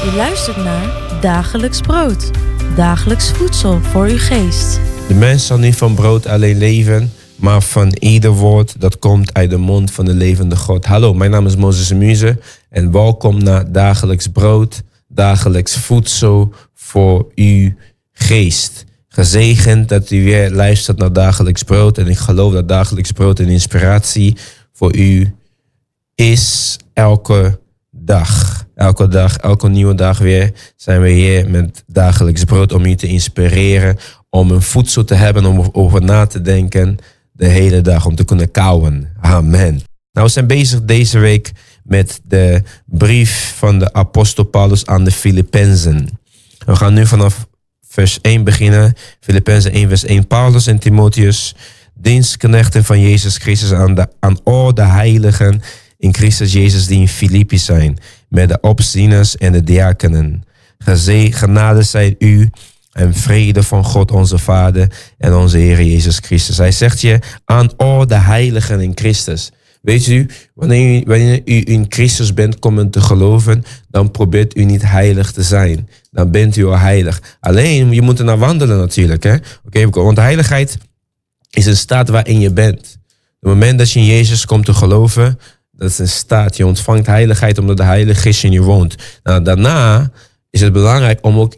Je luistert naar Dagelijks Brood. Dagelijks voedsel voor uw geest. De mens zal niet van brood alleen leven, maar van ieder woord dat komt uit de mond van de levende God. Hallo, mijn naam is Moses Muze en welkom naar Dagelijks Brood, dagelijks voedsel voor uw geest. Gezegend dat u weer luistert naar Dagelijks Brood en ik geloof dat Dagelijks Brood een inspiratie voor u is elke dag. Elke nieuwe dag weer zijn we hier met Dagelijks Brood om u te inspireren, om een voedsel te hebben, om over na te denken de hele dag, om te kunnen kauwen. Amen. Nou, we zijn bezig deze week met de brief van de apostel Paulus aan de Filippenzen. We gaan nu vanaf vers 1 beginnen. Filippenzen 1 vers 1. Paulus en Timotheus, dienstknechten van Jezus Christus aan al de heiligen in Christus Jezus die in Filippi zijn, met de opzieners en de diakenen. Genade zij u en vrede van God onze Vader en onze Heer Jezus Christus. Hij zegt je aan al de heiligen in Christus. Weet u, wanneer u in Christus bent komen te geloven, dan probeert u niet heilig te zijn. Dan bent u al heilig. Alleen, je moet er naar wandelen natuurlijk. Hè? Oké, want heiligheid is een staat waarin je bent. Op het moment dat je in Jezus komt te geloven, dat is een staat. Je ontvangt heiligheid omdat de Heilige Geest in je woont. Nou, daarna is het belangrijk om ook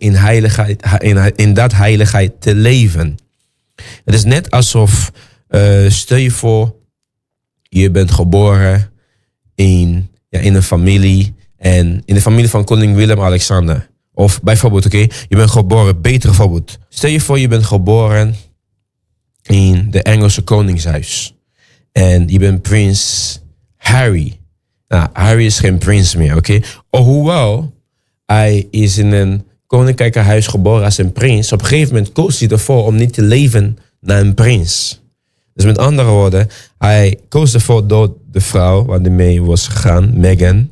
in dat heiligheid te leven. Het is net alsof, stel je voor, je bent geboren in een familie en in de familie van koning Willem-Alexander. Of bijvoorbeeld, je bent geboren, beter voorbeeld. Stel je voor, je bent geboren in de Engelse koningshuis en je bent prins Harry. Nou, Harry is geen prins meer, oké? Hoewel hij is in een koninkrijkenhuis geboren als een prins, op een gegeven moment koos hij ervoor om niet te leven naar een prins. Dus met andere woorden, hij koos ervoor door de vrouw waar hij mee was gegaan, Meghan.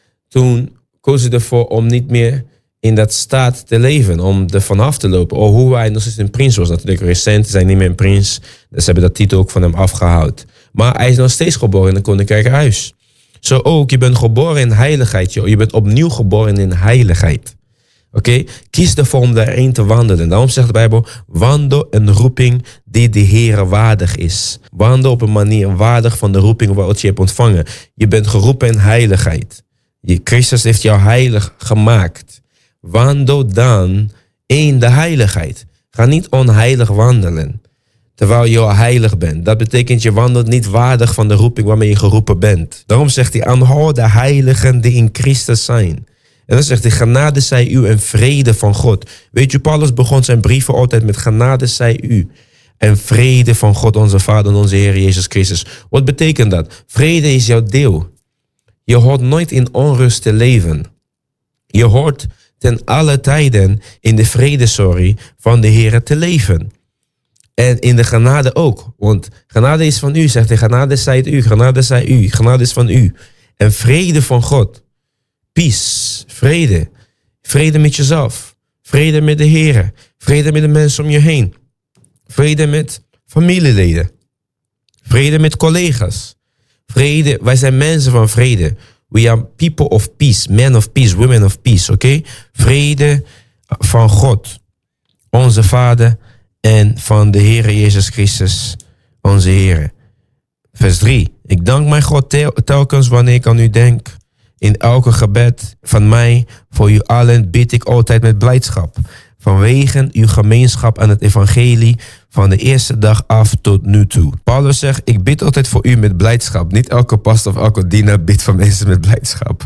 Toen koos hij ervoor om niet meer in dat staat te leven, om er vanaf te lopen. Hoe hij nog steeds een prins was. Natuurlijk recent is hij niet meer een prins, dus ze hebben dat titel ook van hem afgehaald. Maar hij is nog steeds geboren in een koninkrijkenhuis. Zo ook, je bent geboren in heiligheid. Je bent opnieuw geboren in heiligheid. Oké? Kies ervoor om daarin te wandelen. Daarom zegt de Bijbel, wandel een roeping die de Heere waardig is. Wandel op een manier waardig van de roeping wat je hebt ontvangen. Je bent geroepen in heiligheid. Christus heeft jou heilig gemaakt. Wandel dan in de heiligheid. Ga niet onheilig wandelen terwijl je al heilig bent. Dat betekent je wandelt niet waardig van de roeping waarmee je geroepen bent. Daarom zegt hij, aan al de heiligen die in Christus zijn. En dan zegt hij, genade zij u en vrede van God. Weet je, Paulus begon zijn brieven altijd met genade zij u en vrede van God onze Vader en onze Heer Jezus Christus. Wat betekent dat? Vrede is jouw deel. Je hoort nooit in onrust te leven. Je hoort ten alle tijden in de vrede, van de Heer te leven. En in de genade ook. Want genade is van u, zegt hij. Genade zij u, genade zij u, genade is van u. En vrede van God. Peace, vrede. Vrede met jezelf. Vrede met de Heer. Vrede met de mensen om je heen. Vrede met familieleden. Vrede met collega's. Vrede, wij zijn mensen van vrede. We are people of peace, men of peace, women of peace, oké? Vrede van God, onze Vader en van de Heer Jezus Christus, onze Heer. Vers 3. Ik dank mijn God telkens wanneer ik aan u denk. In elke gebed van mij voor u allen bid ik altijd met blijdschap. Vanwege uw gemeenschap aan het evangelie van de eerste dag af tot nu toe. Paulus zegt, ik bid altijd voor u met blijdschap. Niet elke pastor of elke dienaar bidt voor mensen met blijdschap.